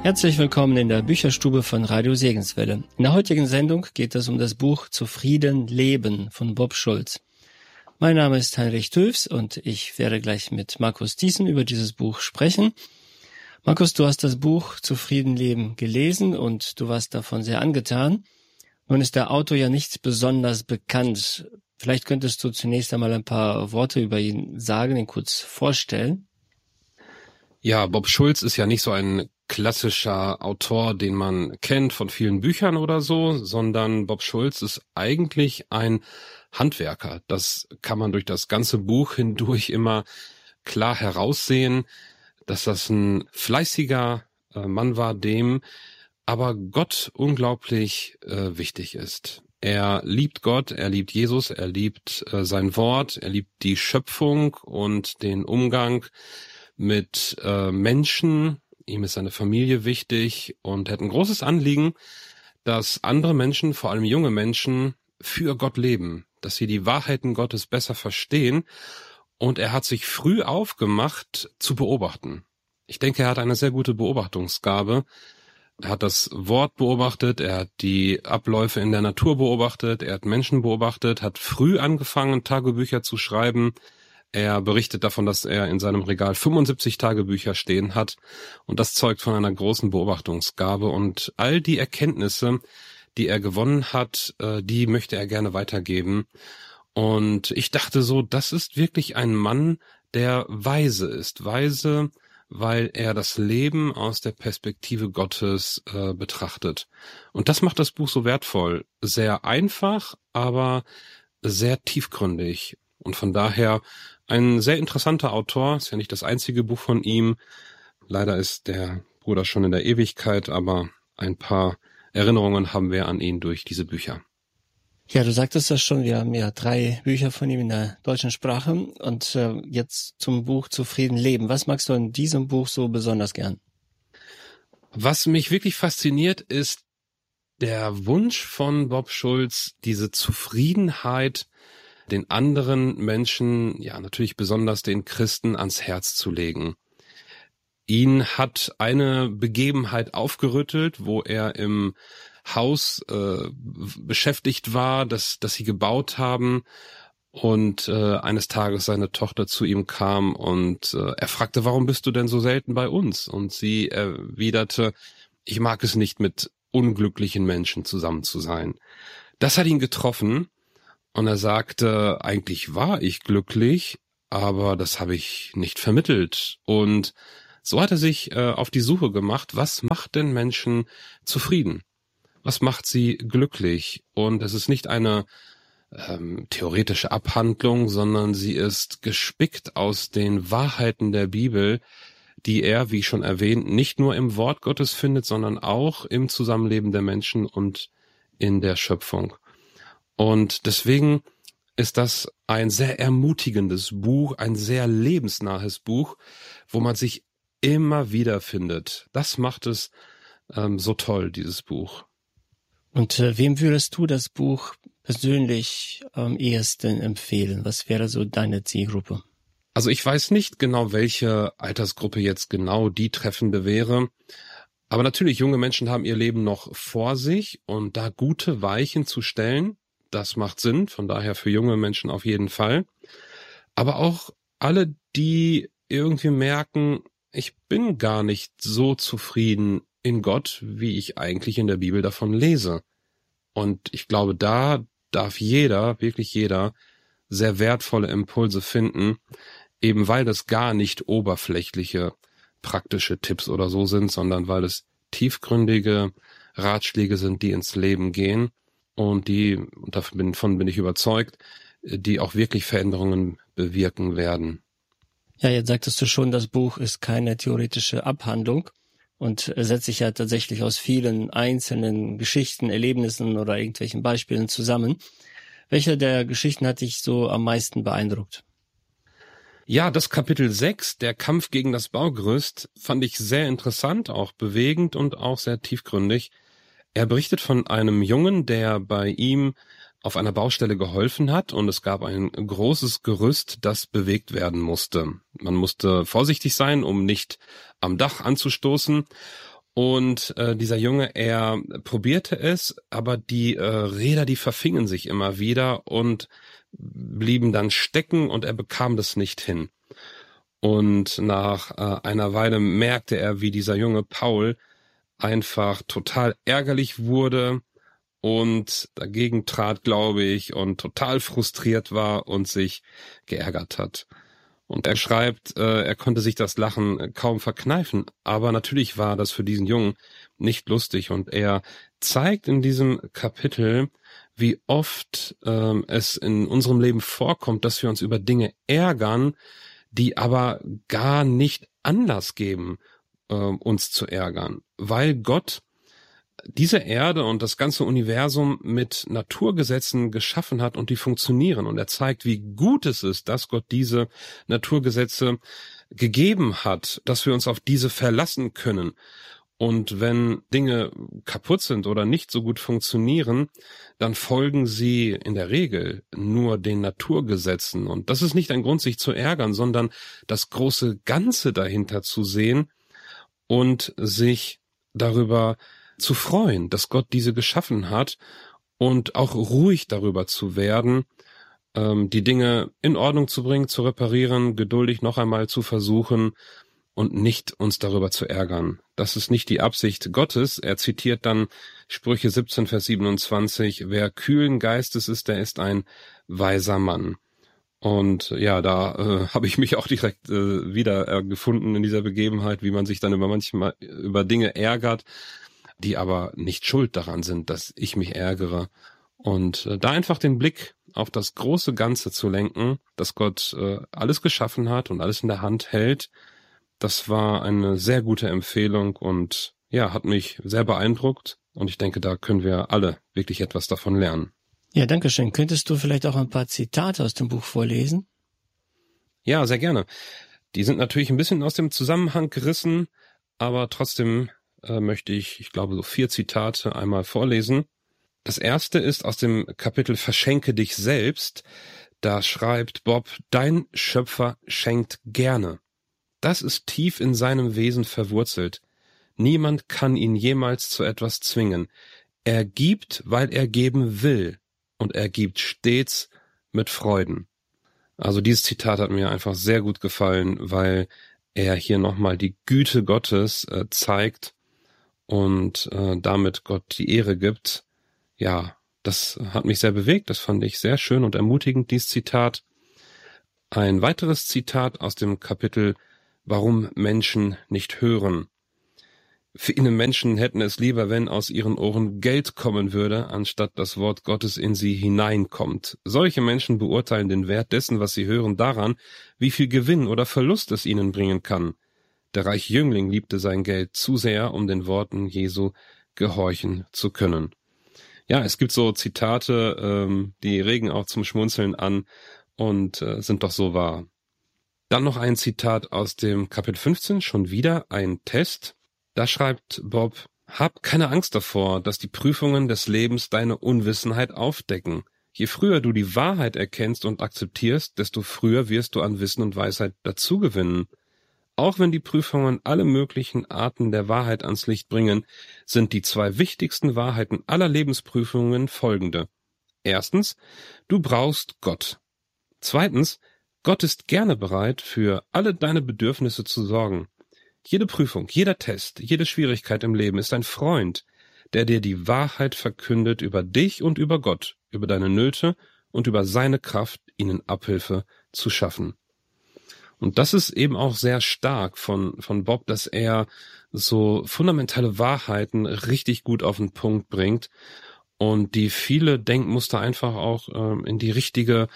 Herzlich willkommen in der Bücherstube von Radio Segenswelle. In der heutigen Sendung geht es um das Buch Zufrieden leben von Bob Schulz. Mein Name ist Heinrich Tülfs und ich werde gleich mit Markus Thiessen über dieses Buch sprechen. Markus, du hast das Buch Zufrieden leben gelesen und du warst davon sehr angetan. Nun ist der Autor ja nicht besonders bekannt. Vielleicht könntest du zunächst einmal ein paar Worte über ihn sagen, ihn kurz vorstellen. Ja, Bob Schulz ist ja nicht so ein klassischer Autor, den man kennt von vielen Büchern oder so, sondern Bob Schulz ist eigentlich ein Handwerker. Das kann man durch das ganze Buch hindurch immer klar heraussehen, dass das ein fleißiger Mann war, dem aber Gott unglaublich wichtig ist. Er liebt Gott, er liebt Jesus, er liebt sein Wort, er liebt die Schöpfung und den Umgang mit Menschen. Ihm ist seine Familie wichtig und er hat ein großes Anliegen, dass andere Menschen, vor allem junge Menschen, für Gott leben, dass sie die Wahrheiten Gottes besser verstehen. Und er hat sich früh aufgemacht, zu beobachten. Ich denke, er hat eine sehr gute Beobachtungsgabe. Er hat das Wort beobachtet, er hat die Abläufe in der Natur beobachtet, er hat Menschen beobachtet, hat früh angefangen, Tagebücher zu schreiben. Er berichtet davon, dass er in seinem Regal 75 Tagebücher stehen hat. Und das zeugt von einer großen Beobachtungsgabe. Und all die Erkenntnisse, die er gewonnen hat, die möchte er gerne weitergeben. Und ich dachte so, das ist wirklich ein Mann, der weise ist. Weise, weil er das Leben aus der Perspektive Gottes betrachtet. Und das macht das Buch so wertvoll. Sehr einfach, aber sehr tiefgründig. Und von daher ein sehr interessanter Autor. Ist ja nicht das einzige Buch von ihm. Leider ist der Bruder schon in der Ewigkeit, aber ein paar Erinnerungen haben wir an ihn durch diese Bücher. Ja, du sagtest das schon, wir haben ja 3 Bücher von ihm in der deutschen Sprache und jetzt zum Buch Zufrieden leben. Was magst du in diesem Buch so besonders gern? Was mich wirklich fasziniert, ist der Wunsch von Bob Schulz, diese Zufriedenheit den anderen Menschen, ja natürlich besonders den Christen, ans Herz zu legen. Ihn hat eine Begebenheit aufgerüttelt, wo er im Haus beschäftigt war, das sie gebaut haben, und eines Tages seine Tochter zu ihm kam und er fragte, warum bist du denn so selten bei uns? Und sie erwiderte, ich mag es nicht, mit unglücklichen Menschen zusammen zu sein. Das hat ihn getroffen. Und er sagte, eigentlich war ich glücklich, aber das habe ich nicht vermittelt. Und so hat er sich auf die Suche gemacht, was macht denn Menschen zufrieden? Was macht sie glücklich? Und es ist nicht eine theoretische Abhandlung, sondern sie ist gespickt aus den Wahrheiten der Bibel, die er, wie schon erwähnt, nicht nur im Wort Gottes findet, sondern auch im Zusammenleben der Menschen und in der Schöpfung. Und deswegen ist das ein sehr ermutigendes Buch, ein sehr lebensnahes Buch, wo man sich immer wieder findet. Das macht es so toll, dieses Buch. Und wem würdest du das Buch persönlich am ehesten empfehlen? Was wäre so deine Zielgruppe? Also ich weiß nicht genau, welche Altersgruppe jetzt genau die treffende wäre. Aber natürlich, junge Menschen haben ihr Leben noch vor sich und da gute Weichen zu stellen, das macht Sinn, von daher für junge Menschen auf jeden Fall. Aber auch alle, die irgendwie merken, ich bin gar nicht so zufrieden in Gott, wie ich eigentlich in der Bibel davon lese. Und ich glaube, da darf jeder, wirklich jeder, sehr wertvolle Impulse finden, eben weil das gar nicht oberflächliche, praktische Tipps oder so sind, sondern weil es tiefgründige Ratschläge sind, die ins Leben gehen. Und davon bin ich überzeugt, die auch wirklich Veränderungen bewirken werden. Ja, jetzt sagtest du schon, das Buch ist keine theoretische Abhandlung und setzt sich ja tatsächlich aus vielen einzelnen Geschichten, Erlebnissen oder irgendwelchen Beispielen zusammen. Welche der Geschichten hat dich so am meisten beeindruckt? Ja, das Kapitel 6, der Kampf gegen das Baugerüst, fand ich sehr interessant, auch bewegend und auch sehr tiefgründig. Er berichtet von einem Jungen, der bei ihm auf einer Baustelle geholfen hat und es gab ein großes Gerüst, das bewegt werden musste. Man musste vorsichtig sein, um nicht am Dach anzustoßen Und dieser Junge, er probierte es, aber die Räder, die verfingen sich immer wieder und blieben dann stecken und er bekam das nicht hin. Und nach einer Weile merkte er, wie dieser junge Paul einfach total ärgerlich wurde und dagegen trat, glaube ich, und total frustriert war und sich geärgert hat. Und er schreibt, er konnte sich das Lachen kaum verkneifen, aber natürlich war das für diesen Jungen nicht lustig. Und er zeigt in diesem Kapitel, wie oft es in unserem Leben vorkommt, dass wir uns über Dinge ärgern, die aber gar nicht Anlass geben, uns zu ärgern, weil Gott diese Erde und das ganze Universum mit Naturgesetzen geschaffen hat und die funktionieren. Und er zeigt, wie gut es ist, dass Gott diese Naturgesetze gegeben hat, dass wir uns auf diese verlassen können. Und wenn Dinge kaputt sind oder nicht so gut funktionieren, dann folgen sie in der Regel nur den Naturgesetzen. Und das ist nicht ein Grund, sich zu ärgern, sondern das große Ganze dahinter zu sehen und sich darüber zu freuen, dass Gott diese geschaffen hat und auch ruhig darüber zu werden, die Dinge in Ordnung zu bringen, zu reparieren, geduldig noch einmal zu versuchen und nicht uns darüber zu ärgern. Das ist nicht die Absicht Gottes. Er zitiert dann Sprüche 17, Vers 27, wer kühlen Geistes ist, der ist ein weiser Mann. Und ja, da habe ich mich auch direkt wieder gefunden in dieser Begebenheit, wie man sich dann manchmal über Dinge ärgert, die aber nicht schuld daran sind, dass ich mich ärgere. Und da einfach den Blick auf das große Ganze zu lenken, dass Gott alles geschaffen hat und alles in der Hand hält, das war eine sehr gute Empfehlung und ja, hat mich sehr beeindruckt. Und ich denke, da können wir alle wirklich etwas davon lernen. Ja, danke schön. Könntest du vielleicht auch ein paar Zitate aus dem Buch vorlesen? Ja, sehr gerne. Die sind natürlich ein bisschen aus dem Zusammenhang gerissen, aber trotzdem möchte ich glaube, so 4 Zitate einmal vorlesen. Das erste ist aus dem Kapitel Verschenke dich selbst. Da schreibt Bob, dein Schöpfer schenkt gerne. Das ist tief in seinem Wesen verwurzelt. Niemand kann ihn jemals zu etwas zwingen. Er gibt, weil er geben will. Und er gibt stets mit Freuden. Also dieses Zitat hat mir einfach sehr gut gefallen, weil er hier nochmal die Güte Gottes zeigt und damit Gott die Ehre gibt. Ja, das hat mich sehr bewegt, das fand ich sehr schön und ermutigend, dieses Zitat. Ein weiteres Zitat aus dem Kapitel Warum Menschen nicht hören. Viele Menschen hätten es lieber, wenn aus ihren Ohren Geld kommen würde, anstatt das Wort Gottes in sie hineinkommt. Solche Menschen beurteilen den Wert dessen, was sie hören, daran, wie viel Gewinn oder Verlust es ihnen bringen kann. Der reiche Jüngling liebte sein Geld zu sehr, um den Worten Jesu gehorchen zu können. Ja, es gibt so Zitate, die regen auch zum Schmunzeln an und sind doch so wahr. Dann noch ein Zitat aus dem Kapitel 15, schon wieder ein Test. Da schreibt Bob, hab keine Angst davor, dass die Prüfungen des Lebens deine Unwissenheit aufdecken. Je früher du die Wahrheit erkennst und akzeptierst, desto früher wirst du an Wissen und Weisheit dazugewinnen. Auch wenn die Prüfungen alle möglichen Arten der Wahrheit ans Licht bringen, sind die 2 wichtigsten Wahrheiten aller Lebensprüfungen folgende. Erstens, du brauchst Gott. Zweitens, Gott ist gerne bereit, für alle deine Bedürfnisse zu sorgen. Jede Prüfung, jeder Test, jede Schwierigkeit im Leben ist ein Freund, der dir die Wahrheit verkündet über dich und über Gott, über deine Nöte und über seine Kraft, ihnen Abhilfe zu schaffen. Und das ist eben auch sehr stark von Bob, dass er so fundamentale Wahrheiten richtig gut auf den Punkt bringt und die viele Denkmuster einfach auch in die richtige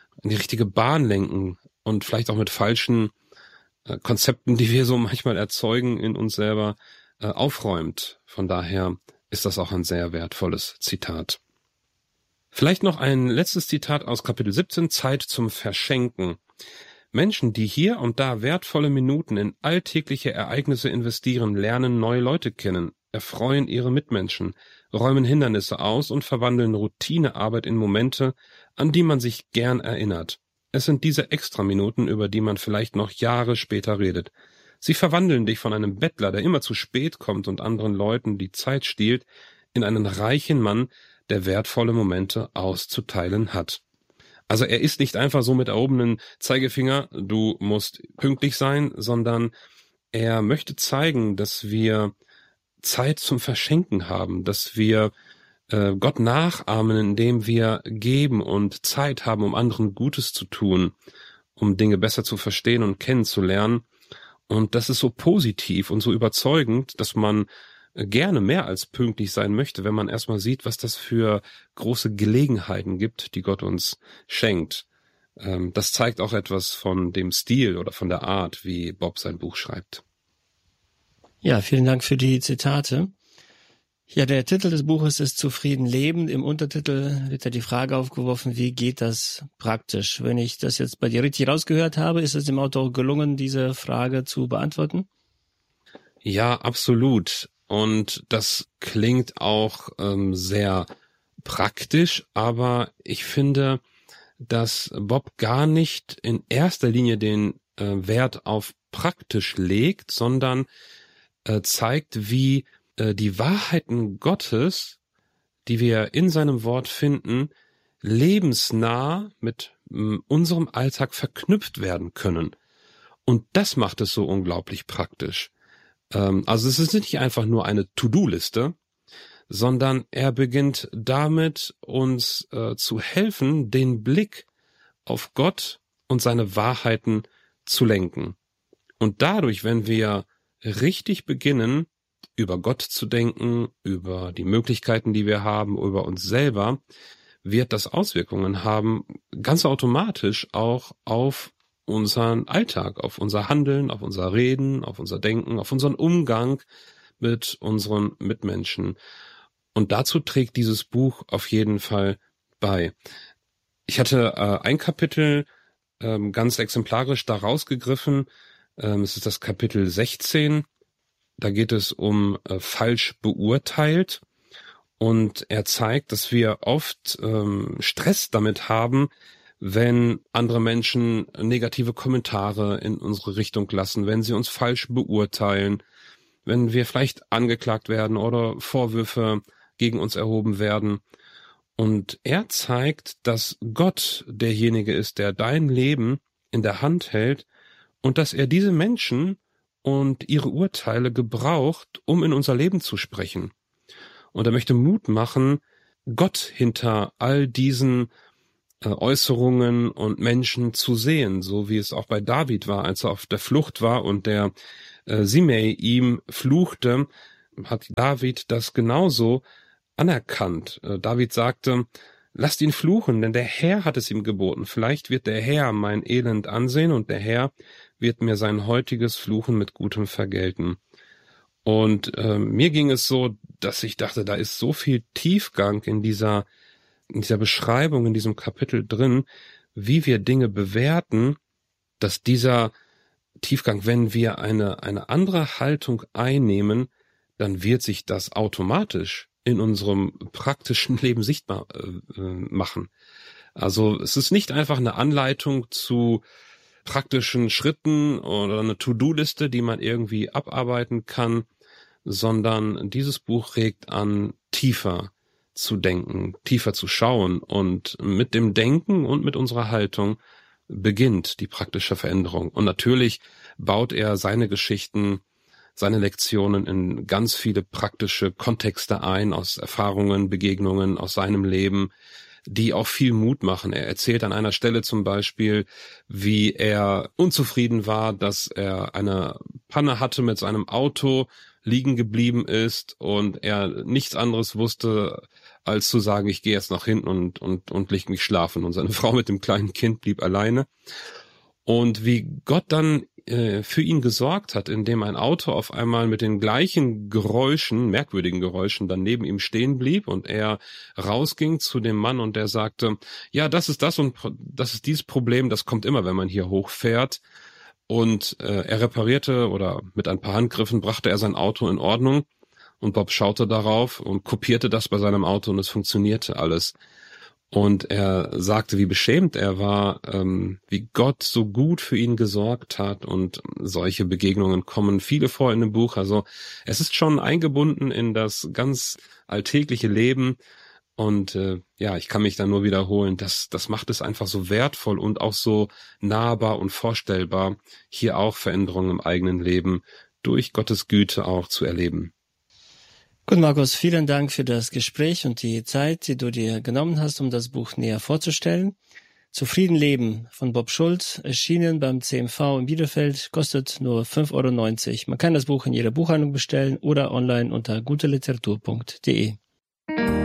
Bahn lenken und vielleicht auch mit falschen Konzepten, die wir so manchmal erzeugen, in uns selber aufräumt. Von daher ist das auch ein sehr wertvolles Zitat. Vielleicht noch ein letztes Zitat aus Kapitel 17, Zeit zum Verschenken. Menschen, die hier und da wertvolle Minuten in alltägliche Ereignisse investieren, lernen neue Leute kennen, erfreuen ihre Mitmenschen, räumen Hindernisse aus und verwandeln Routinearbeit in Momente, an die man sich gern erinnert. Es sind diese Extraminuten, über die man vielleicht noch Jahre später redet. Sie verwandeln dich von einem Bettler, der immer zu spät kommt und anderen Leuten die Zeit stiehlt, in einen reichen Mann, der wertvolle Momente auszuteilen hat. Also er ist nicht einfach so mit erhobenen Zeigefinger, du musst pünktlich sein, sondern er möchte zeigen, dass wir Zeit zum Verschenken haben, dass wir Gott nachahmen, indem wir geben und Zeit haben, um anderen Gutes zu tun, um Dinge besser zu verstehen und kennenzulernen. Und das ist so positiv und so überzeugend, dass man gerne mehr als pünktlich sein möchte, wenn man erstmal sieht, was das für große Gelegenheiten gibt, die Gott uns schenkt. Das zeigt auch etwas von dem Stil oder von der Art, wie Bob sein Buch schreibt. Ja, vielen Dank für die Zitate. Ja, der Titel des Buches ist Zufrieden leben. Im Untertitel wird ja die Frage aufgeworfen, wie geht das praktisch? Wenn ich das jetzt bei dir richtig rausgehört habe, ist es dem Autor gelungen, diese Frage zu beantworten? Ja, absolut. Und das klingt auch sehr praktisch, aber ich finde, dass Bob gar nicht in erster Linie den Wert auf praktisch legt, sondern zeigt, wie die Wahrheiten Gottes, die wir in seinem Wort finden, lebensnah mit unserem Alltag verknüpft werden können. Und das macht es so unglaublich praktisch. Also es ist nicht einfach nur eine To-Do-Liste, sondern er beginnt damit, uns zu helfen, den Blick auf Gott und seine Wahrheiten zu lenken. Und dadurch, wenn wir richtig beginnen, über Gott zu denken, über die Möglichkeiten, die wir haben, über uns selber, wird das Auswirkungen haben, ganz automatisch auch auf unseren Alltag, auf unser Handeln, auf unser Reden, auf unser Denken, auf unseren Umgang mit unseren Mitmenschen. Und dazu trägt dieses Buch auf jeden Fall bei. Ich hatte ein Kapitel ganz exemplarisch da rausgegriffen. Es ist das Kapitel 16. Da geht es um falsch beurteilt. Und er zeigt, dass wir oft Stress damit haben, wenn andere Menschen negative Kommentare in unsere Richtung lassen, wenn sie uns falsch beurteilen, wenn wir vielleicht angeklagt werden oder Vorwürfe gegen uns erhoben werden. Und er zeigt, dass Gott derjenige ist, der dein Leben in der Hand hält und dass er diese Menschen und ihre Urteile gebraucht, um in unser Leben zu sprechen. Und er möchte Mut machen, Gott hinter all diesen Äußerungen und Menschen zu sehen, so wie es auch bei David war, als er auf der Flucht war und der Simei ihm fluchte, hat David das genauso anerkannt. David sagte, lasst ihn fluchen, denn der Herr hat es ihm geboten. Vielleicht wird der Herr mein Elend ansehen und der Herr wird mir sein heutiges Fluchen mit Gutem vergelten. Und mir ging es so, dass ich dachte, da ist so viel Tiefgang in dieser Beschreibung, in diesem Kapitel drin, wie wir Dinge bewerten, dass dieser Tiefgang, wenn wir eine andere Haltung einnehmen, dann wird sich das automatisch in unserem praktischen Leben sichtbar machen. Also es ist nicht einfach eine Anleitung zu praktischen Schritten oder eine To-Do-Liste, die man irgendwie abarbeiten kann, sondern dieses Buch regt an, tiefer zu denken, tiefer zu schauen, und mit dem Denken und mit unserer Haltung beginnt die praktische Veränderung. Und natürlich baut er seine Geschichten, seine Lektionen in ganz viele praktische Kontexte ein, aus Erfahrungen, Begegnungen aus seinem Leben, die auch viel Mut machen. Er erzählt an einer Stelle zum Beispiel, wie er unzufrieden war, dass er eine Panne hatte mit seinem Auto, liegen geblieben ist und er nichts anderes wusste, als zu sagen, ich gehe jetzt nach hinten und leg mich schlafen. Und seine Frau mit dem kleinen Kind blieb alleine. Und wie Gott dann für ihn gesorgt hat, indem ein Auto auf einmal mit den gleichen Geräuschen, merkwürdigen Geräuschen, dann neben ihm stehen blieb und er rausging zu dem Mann und der sagte, ja, das ist das und das ist dieses Problem, das kommt immer, wenn man hier hochfährt. Und er reparierte oder mit ein paar Handgriffen brachte er sein Auto in Ordnung und Bob schaute darauf und kopierte das bei seinem Auto und es funktionierte alles. Und er sagte, wie beschämt er war, wie Gott so gut für ihn gesorgt hat. Und solche Begegnungen kommen viele vor in dem Buch. Also es ist schon eingebunden in das ganz alltägliche Leben. Und ich kann mich da nur wiederholen, das macht es einfach so wertvoll und auch so nahbar und vorstellbar, hier auch Veränderungen im eigenen Leben durch Gottes Güte auch zu erleben. Gut, Markus, vielen Dank für das Gespräch und die Zeit, die du dir genommen hast, um das Buch näher vorzustellen. Zufrieden leben von Bob Schulz, erschienen beim CMV in Bielefeld, kostet nur 5,90 €. Man kann das Buch in jeder Buchhandlung bestellen oder online unter guteliteratur.de.